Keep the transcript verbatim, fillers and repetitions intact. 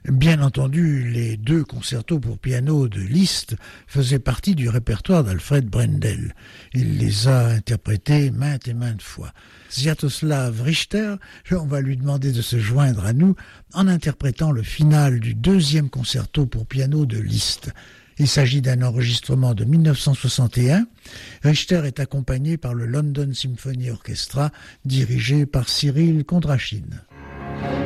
Bien entendu, les deux concertos pour piano de Liszt faisaient partie du répertoire d'Alfred Brendel. Il les a interprétés maintes et maintes fois. Sviatoslav Richter, on va lui demander de se joindre à nous en interprétant le final du deuxième concerto pour piano de Liszt. Il s'agit d'un enregistrement de mille neuf cent soixante et un. Richter est accompagné par le London Symphony Orchestra, dirigé par Cyril Kondrachine.